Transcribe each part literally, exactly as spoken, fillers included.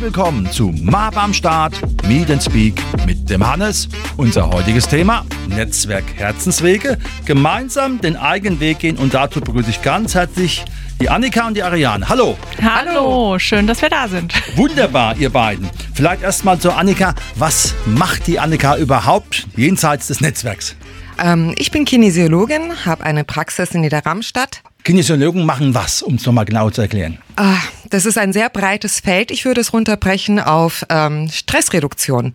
willkommen zu M A B am Start, Meet and Speak mit dem Hannes. Unser heutiges Thema: Netzwerk Herzenswege. Gemeinsam den eigenen Weg gehen, und dazu begrüße ich ganz herzlich die Annika und die Ariane. Hallo. Hallo, schön, dass wir da sind. Wunderbar, ihr beiden. Vielleicht erstmal zur Annika. Was macht die Annika überhaupt jenseits des Netzwerks? Ähm, ich bin Kinesiologin, habe eine Praxis in Niederramstadt. Kinesiologen machen was, um es nochmal genau zu erklären? Ah, das ist ein sehr breites Feld. Ich würde es runterbrechen auf ähm, Stressreduktion.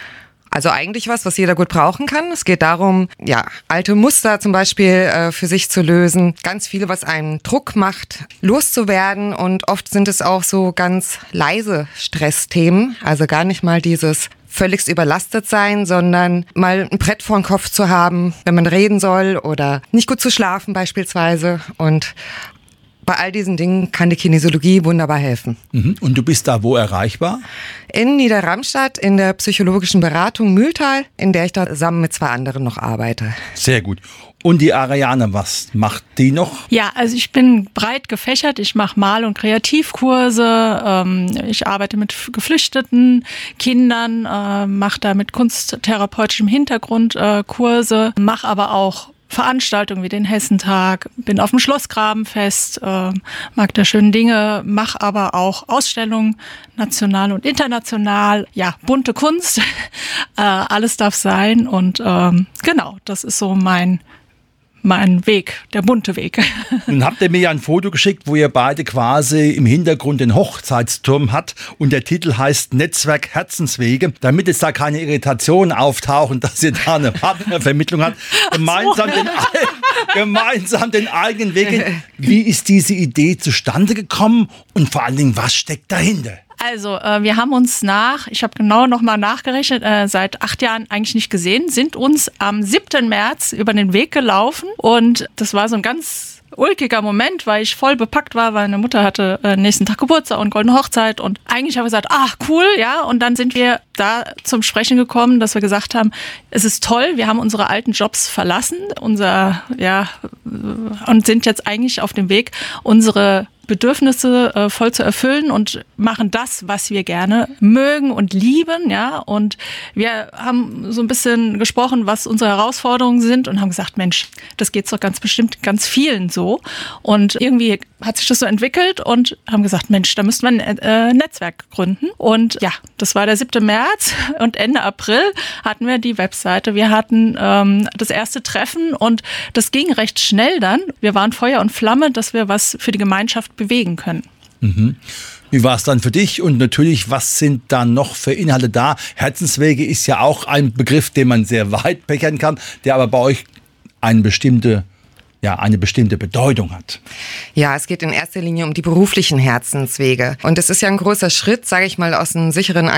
Also eigentlich was, was jeder gut brauchen kann. Es geht darum, ja, alte Muster zum Beispiel äh, für sich zu lösen. Ganz viel, was einen Druck macht, loszuwerden. Und oft sind es auch so ganz leise Stressthemen. Also gar nicht mal dieses völligst überlastet sein, sondern mal ein Brett vor den Kopf zu haben, wenn man reden soll, oder nicht gut zu schlafen beispielsweise. Und bei all diesen Dingen kann die Kinesiologie wunderbar helfen. Mhm. Und du bist da wo erreichbar? In Niederramstadt in der psychologischen Beratung Mühltal, in der ich da zusammen mit zwei anderen noch arbeite. Sehr gut. Und die Ariane, was macht die noch? Ja, also ich bin breit gefächert. Ich mache Mal- und Kreativkurse. Ähm, ich arbeite mit geflüchteten Kindern, äh, mache da mit kunsttherapeutischem Hintergrund äh, Kurse, mache aber auch Veranstaltungen wie den Hessentag, bin auf dem Schlossgrabenfest, äh, mag da schöne Dinge, mache aber auch Ausstellungen, national und international, ja, bunte Kunst, äh, alles darf sein, und ähm, genau, das ist so mein mein Weg, der bunte Weg. Nun habt ihr mir ja ein Foto geschickt, wo ihr beide quasi im Hintergrund den Hochzeitsturm habt, und der Titel heißt Netzwerk Herzenswege, damit es da keine Irritationen auftauchen, dass ihr da eine Partnervermittlung habt. Gemeinsam, so. den, gemeinsam den eigenen Weg gehen. Wie ist diese Idee zustande gekommen, und vor allen Dingen, was steckt dahinter? Also, äh, wir haben uns nach, ich habe genau nochmal nachgerechnet, äh, seit acht Jahren eigentlich nicht gesehen, sind uns am siebten März über den Weg gelaufen, und das war so ein ganz ulkiger Moment, weil ich voll bepackt war, weil meine Mutter hatte äh, nächsten Tag Geburtstag und goldene Hochzeit, und eigentlich haben wir gesagt, ach cool, ja, und dann sind wir da zum Sprechen gekommen, dass wir gesagt haben, es ist toll, wir haben unsere alten Jobs verlassen, unser, ja, und sind jetzt eigentlich auf dem Weg, unsere Bedürfnisse äh, voll zu erfüllen, und machen das, was wir gerne mögen und lieben, ja. Und wir haben so ein bisschen gesprochen, was unsere Herausforderungen sind, und haben gesagt, Mensch, das geht doch ganz bestimmt ganz vielen so. Und irgendwie hat sich das so entwickelt, und haben gesagt, Mensch, da müssten wir ein äh, Netzwerk gründen. Und ja, das war der siebte März, und Ende April hatten wir die Webseite. Wir hatten ähm, das erste Treffen, und das ging recht schnell dann. Wir waren Feuer und Flamme, dass wir was für die Gemeinschaft bewegen können. Mhm. Wie war es dann für dich? Und natürlich, was sind da noch für Inhalte da? Herzenswege ist ja auch ein Begriff, den man sehr weit fächern kann, der aber bei euch eine bestimmte, ja, eine bestimmte Bedeutung hat. Ja, es geht in erster Linie um die beruflichen Herzenswege. Und es ist ja ein großer Schritt, sage ich mal, aus einem sicheren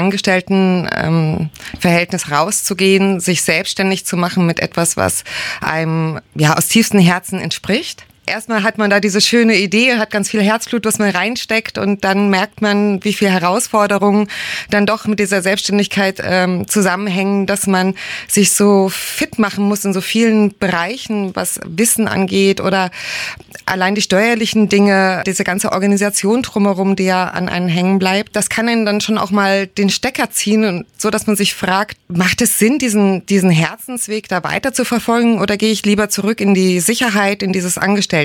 Angestelltenverhältnis ähm, rauszugehen, sich selbstständig zu machen mit etwas, was einem ja aus tiefstem Herzen entspricht. Erstmal hat man da diese schöne Idee, hat ganz viel Herzblut, was man reinsteckt, und dann merkt man, wie viel Herausforderungen dann doch mit dieser Selbstständigkeit ähm, zusammenhängen, dass man sich so fit machen muss in so vielen Bereichen, was Wissen angeht, oder allein die steuerlichen Dinge, diese ganze Organisation drumherum, die ja an einen hängen bleibt. Das kann einen dann schon auch mal den Stecker ziehen, und so, dass man sich fragt, macht es Sinn, diesen, diesen Herzensweg da weiter zu verfolgen, oder gehe ich lieber zurück in die Sicherheit, in dieses Angestelltenverhältnis?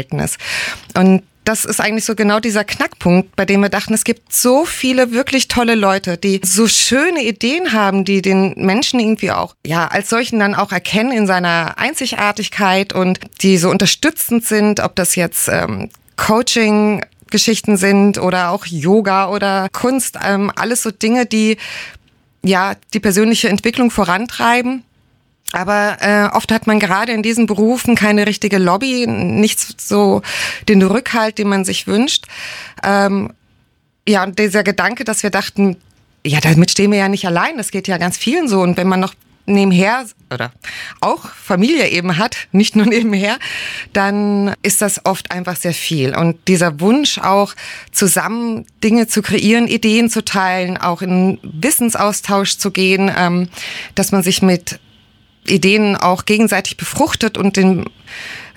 Und das ist eigentlich so genau dieser Knackpunkt, bei dem wir dachten, es gibt so viele wirklich tolle Leute, die so schöne Ideen haben, die den Menschen irgendwie auch, ja, als solchen dann auch erkennen in seiner Einzigartigkeit, und die so unterstützend sind, ob das jetzt ähm, Coaching Geschichten sind oder auch Yoga oder Kunst, ähm, alles so Dinge, die ja die persönliche Entwicklung vorantreiben. Aber äh, oft hat man gerade in diesen Berufen keine richtige Lobby, nicht so den Rückhalt, den man sich wünscht. Ähm, ja, und dieser Gedanke, dass wir dachten, ja, damit stehen wir ja nicht allein, das geht ja ganz vielen so. Und wenn man noch nebenher oder auch Familie eben hat, nicht nur nebenher, dann ist das oft einfach sehr viel. Und dieser Wunsch auch, zusammen Dinge zu kreieren, Ideen zu teilen, auch in Wissensaustausch zu gehen, ähm, dass man sich mit Ideen auch gegenseitig befruchtet und den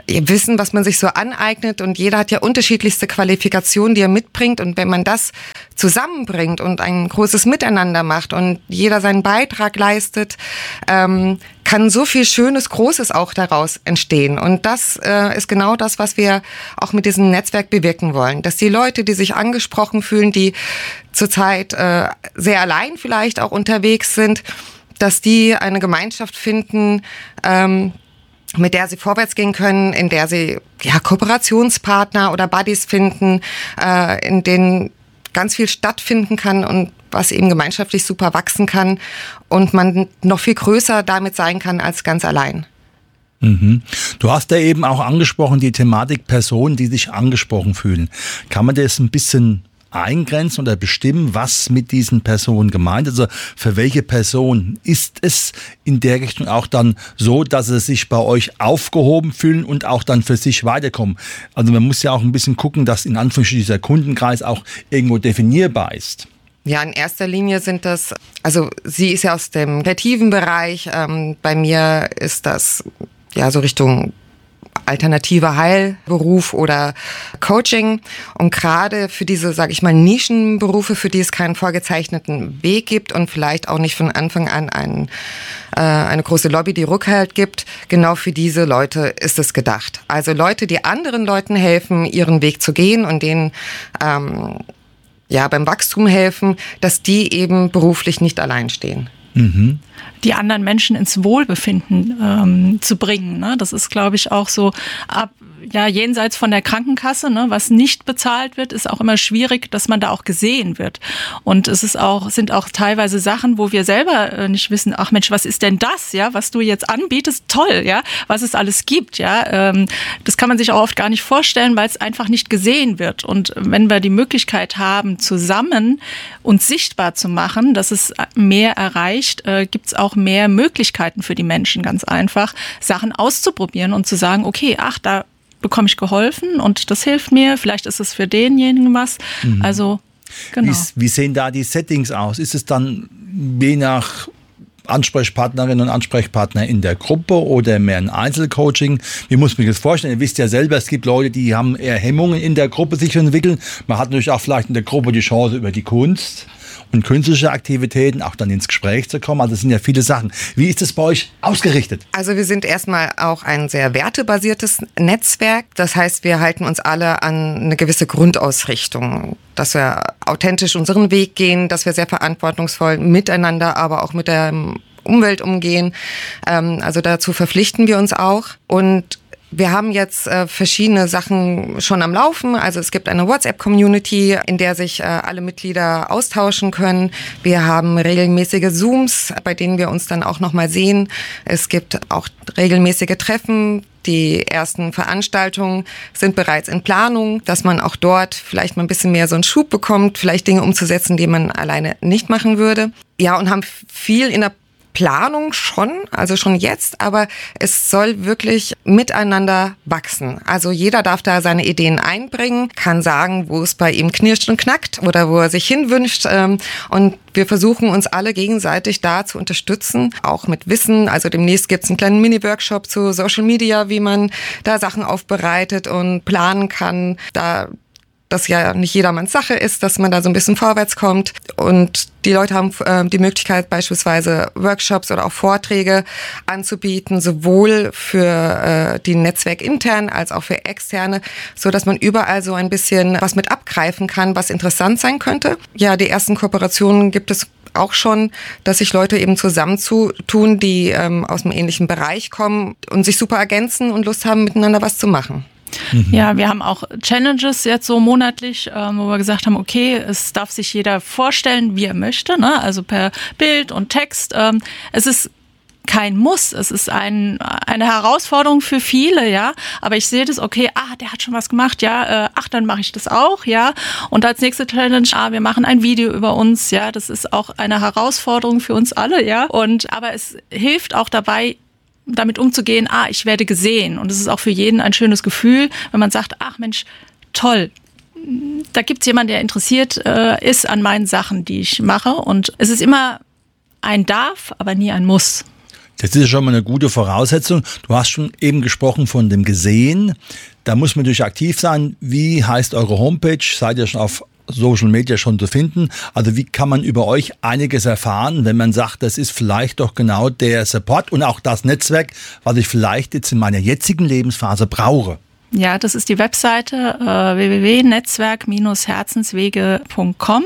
Wissen, was man sich so aneignet, und jeder hat ja unterschiedlichste Qualifikationen, die er mitbringt, und wenn man das zusammenbringt und ein großes Miteinander macht und jeder seinen Beitrag leistet, ähm, kann so viel Schönes, Großes auch daraus entstehen. Und das äh, ist genau das, was wir auch mit diesem Netzwerk bewirken wollen. Dass die Leute, die sich angesprochen fühlen, die zurzeit äh, sehr allein vielleicht auch unterwegs sind, dass die eine Gemeinschaft finden, ähm, mit der sie vorwärts gehen können, in der sie ja Kooperationspartner oder Buddies finden, äh, in denen ganz viel stattfinden kann und was eben gemeinschaftlich super wachsen kann und man noch viel größer damit sein kann als ganz allein. Mhm. Du hast ja eben auch angesprochen, die Thematik Personen, die sich angesprochen fühlen. Kann man das ein bisschen eingrenzen oder bestimmen, was mit diesen Personen gemeint ist? Also für welche Person ist es in der Richtung auch dann so, dass sie sich bei euch aufgehoben fühlen und auch dann für sich weiterkommen? Also man muss ja auch ein bisschen gucken, dass in Anführungsstrichen dieser Kundenkreis auch irgendwo definierbar ist. Ja, in erster Linie sind das, also sie ist ja aus dem kreativen Bereich, ähm, bei mir ist das ja so Richtung alternativer Heilberuf oder Coaching. Und gerade für diese, sage ich mal, Nischenberufe, für die es keinen vorgezeichneten Weg gibt und vielleicht auch nicht von Anfang an ein, äh, eine große Lobby, die Rückhalt gibt, genau für diese Leute ist es gedacht. Also Leute, die anderen Leuten helfen, ihren Weg zu gehen und denen ähm, ja beim Wachstum helfen, dass die eben beruflich nicht allein stehen. Mhm. Die anderen Menschen ins Wohlbefinden ähm, zu bringen. Ne? Das ist, glaube ich, auch so ab, ja, jenseits von der Krankenkasse, ne, was nicht bezahlt wird, ist auch immer schwierig, dass man da auch gesehen wird. Und es ist auch, sind auch teilweise Sachen, wo wir selber äh, nicht wissen, ach Mensch, was ist denn das, ja, was du jetzt anbietest? Toll, ja, was es alles gibt, ja. Ähm, das kann man sich auch oft gar nicht vorstellen, weil es einfach nicht gesehen wird. Und wenn wir die Möglichkeit haben, zusammen uns sichtbar zu machen, dass es mehr erreicht, äh, gibt es auch mehr Möglichkeiten für die Menschen, ganz einfach, Sachen auszuprobieren und zu sagen, okay, ach, da bekomme ich geholfen und das hilft mir. Vielleicht ist es für denjenigen was. Mhm. Also, genau. Wie, wie sehen da die Settings aus? Ist es dann je nach Ansprechpartnerinnen und Ansprechpartner in der Gruppe oder mehr ein Einzelcoaching? Wie muss man sich das vorstellen? Ihr wisst ja selber, es gibt Leute, die haben eher Hemmungen in der Gruppe sich zu entwickeln. Man hat natürlich auch vielleicht in der Gruppe die Chance über die Kunst und künstliche Aktivitäten auch dann ins Gespräch zu kommen. Also es sind ja viele Sachen. Wie ist es bei euch ausgerichtet? Also wir sind erstmal auch ein sehr wertebasiertes Netzwerk. Das heißt, wir halten uns alle an eine gewisse Grundausrichtung, dass wir authentisch unseren Weg gehen, dass wir sehr verantwortungsvoll miteinander, aber auch mit der Umwelt umgehen. Also dazu verpflichten wir uns auch. Und wir haben jetzt äh, verschiedene Sachen schon am Laufen. Also es gibt eine WhatsApp-Community, in der sich äh, alle Mitglieder austauschen können. Wir haben regelmäßige Zooms, bei denen wir uns dann auch nochmal sehen. Es gibt auch regelmäßige Treffen. Die ersten Veranstaltungen sind bereits in Planung, dass man auch dort vielleicht mal ein bisschen mehr so einen Schub bekommt, vielleicht Dinge umzusetzen, die man alleine nicht machen würde. Ja, und haben viel in der Planung schon, also schon jetzt, aber es soll wirklich miteinander wachsen. Also jeder darf da seine Ideen einbringen, kann sagen, wo es bei ihm knirscht und knackt oder wo er sich hinwünscht. Und wir versuchen uns alle gegenseitig da zu unterstützen, auch mit Wissen. Also demnächst gibt es einen kleinen Mini-Workshop zu Social Media, wie man da Sachen aufbereitet und planen kann. Da das ja nicht jedermanns Sache ist, dass man da so ein bisschen vorwärts kommt. Und die Leute haben äh, die Möglichkeit, beispielsweise Workshops oder auch Vorträge anzubieten, sowohl für äh, die Netzwerk intern als auch für externe, so dass man überall so ein bisschen was mit abgreifen kann, was interessant sein könnte. Ja, die ersten Kooperationen gibt es auch schon, dass sich Leute eben zusammenzutun, die ähm, aus einem ähnlichen Bereich kommen und sich super ergänzen und Lust haben, miteinander was zu machen. Ja, wir haben auch Challenges jetzt so monatlich, ähm, wo wir gesagt haben, okay, es darf sich jeder vorstellen, wie er möchte, ne? Also per Bild und Text. Ähm, es ist kein Muss, es ist ein, eine Herausforderung für viele, ja, aber ich sehe das, okay, ah, der hat schon was gemacht, ja, äh, ach, dann mache ich das auch, ja, und als nächste Challenge, ah, wir machen ein Video über uns, ja, das ist auch eine Herausforderung für uns alle, ja, und aber es hilft auch dabei, damit umzugehen, ah, ich werde gesehen. Und es ist auch für jeden ein schönes Gefühl, wenn man sagt, ach Mensch, toll, da gibt's jemanden, der interessiert äh, ist an meinen Sachen, die ich mache. Und es ist immer ein Darf, aber nie ein Muss. Das ist schon mal eine gute Voraussetzung. Du hast schon eben gesprochen von dem Gesehen. Da muss man natürlich aktiv sein. Wie heißt eure Homepage? Seid ihr schon auf Social Media schon zu finden? Also wie kann man über euch einiges erfahren, wenn man sagt, das ist vielleicht doch genau der Support und auch das Netzwerk, was ich vielleicht jetzt in meiner jetzigen Lebensphase brauche? Ja, das ist die Webseite äh, w w w punkt netzwerk Bindestrich herzenswege punkt com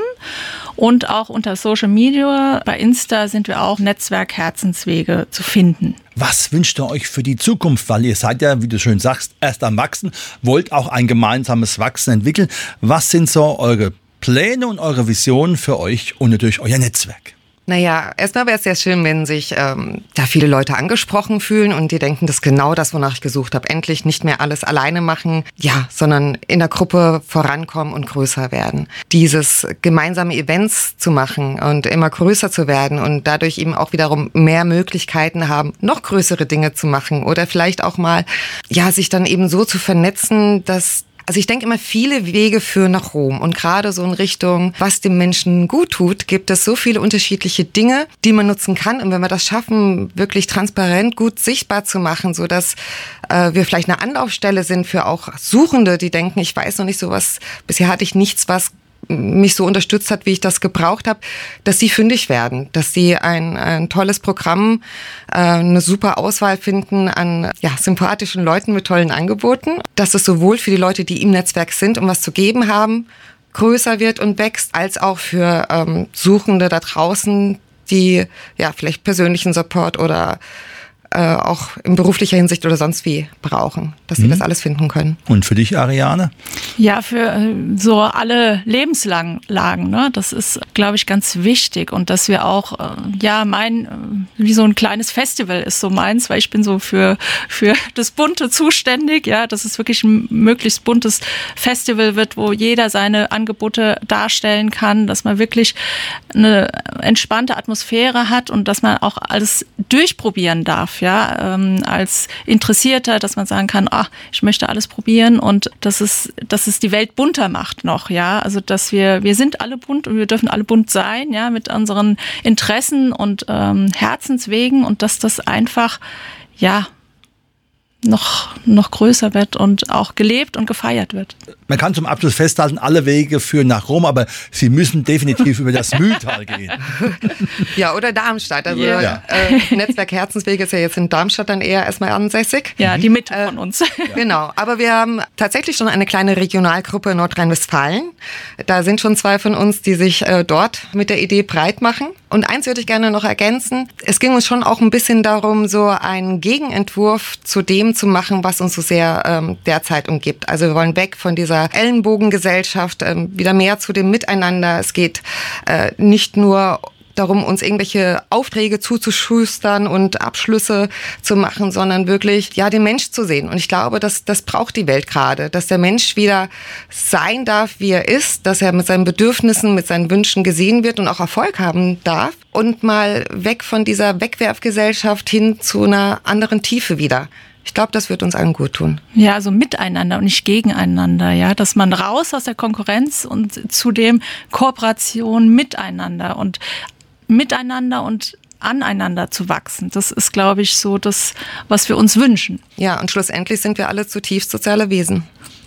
und auch unter Social Media, bei Insta sind wir auch Netzwerk Herzenswege zu finden. Was wünscht ihr euch für die Zukunft? Weil ihr seid ja, wie du schön sagst, erst am Wachsen, wollt auch ein gemeinsames Wachsen entwickeln. Was sind so eure Pläne und eure Visionen für euch und natürlich euer Netzwerk? Naja, erstmal wäre es sehr schön, wenn sich ähm, da viele Leute angesprochen fühlen und die denken, das ist genau das, wonach ich gesucht habe. Endlich nicht mehr alles alleine machen, ja, sondern in der Gruppe vorankommen und größer werden. Dieses gemeinsame Events zu machen und immer größer zu werden und dadurch eben auch wiederum mehr Möglichkeiten haben, noch größere Dinge zu machen oder vielleicht auch mal, ja, sich dann eben so zu vernetzen, dass Also ich denke immer, viele Wege führen nach Rom und gerade so in Richtung, was dem Menschen gut tut, gibt es so viele unterschiedliche Dinge, die man nutzen kann. Und wenn wir das schaffen, wirklich transparent gut sichtbar zu machen, so dass äh, wir vielleicht eine Anlaufstelle sind für auch Suchende, die denken, ich weiß noch nicht so was, bisher hatte ich nichts, was mich so unterstützt hat, wie ich das gebraucht habe, dass sie fündig werden, dass sie ein, ein tolles Programm, äh, eine super Auswahl finden an ja, sympathischen Leuten mit tollen Angeboten, dass es sowohl für die Leute, die im Netzwerk sind und was zu geben haben, größer wird und wächst, als auch für ähm, Suchende da draußen, die ja vielleicht persönlichen Support oder äh, auch in beruflicher Hinsicht oder sonst wie brauchen, dass sie mhm. das alles finden können. Und für dich, Ariane? Ja, für äh, so alle Lebenslagen, ne? Das ist, glaube ich, ganz wichtig und dass wir auch, äh, ja, mein, äh, wie so ein kleines Festival ist so meins, weil ich bin so für, für das Bunte zuständig, ja, dass es wirklich ein möglichst buntes Festival wird, wo jeder seine Angebote darstellen kann, dass man wirklich eine entspannte Atmosphäre hat und dass man auch alles durchprobieren darf. Ja, ähm, als Interessierter, dass man sagen kann, ach, ich möchte alles probieren und dass es, dass es die Welt bunter macht noch, ja, also dass wir, wir sind alle bunt und wir dürfen alle bunt sein, ja, mit unseren Interessen und ähm, Herzenswegen und dass das einfach, ja, noch, noch größer wird und auch gelebt und gefeiert wird. Man kann zum Abschluss festhalten, alle Wege führen nach Rom, aber Sie müssen definitiv über das Mühltal gehen. Ja, oder Darmstadt. Also yeah. äh, Netzwerk Herzenswege ist ja jetzt in Darmstadt dann eher erstmal ansässig. Ja, die Mitte von uns. Äh, genau, aber wir haben tatsächlich schon eine kleine Regionalgruppe in Nordrhein-Westfalen. Da sind schon zwei von uns, die sich äh, dort mit der Idee breit machen. Und eins würde ich gerne noch ergänzen. Es ging uns schon auch ein bisschen darum, so einen Gegenentwurf zu dem zu machen, was uns so sehr ähm, derzeit umgibt. Also wir wollen weg von dieser Ellenbogengesellschaft, ähm, wieder mehr zu dem Miteinander. Es geht äh, nicht nur darum, uns irgendwelche Aufträge zuzuschustern und Abschlüsse zu machen, sondern wirklich, ja, den Mensch zu sehen. Und ich glaube, dass das braucht die Welt gerade, dass der Mensch wieder sein darf, wie er ist, dass er mit seinen Bedürfnissen, mit seinen Wünschen gesehen wird und auch Erfolg haben darf und mal weg von dieser Wegwerfgesellschaft hin zu einer anderen Tiefe wieder. Ich glaube, das wird uns allen gut tun. Ja, also miteinander und nicht gegeneinander, ja, dass man raus aus der Konkurrenz und zudem Kooperation miteinander und miteinander und aneinander zu wachsen. Das ist, glaube ich, so das, was wir uns wünschen. Ja, und schlussendlich sind wir alle zutiefst soziale Wesen.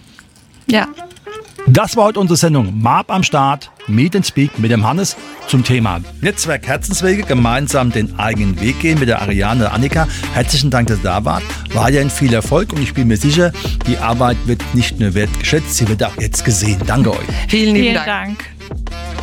Ja. Das war heute unsere Sendung M A B am Start, Meet and Speak mit dem Hannes zum Thema Netzwerk Herzenswege, gemeinsam den eigenen Weg gehen mit der Ariane und Annika. Herzlichen Dank, dass ihr da wart. War ja ein viel Erfolg und ich bin mir sicher, die Arbeit wird nicht nur wertgeschätzt, sie wird auch jetzt gesehen. Danke euch. Vielen lieben Vielen Dank. Dank.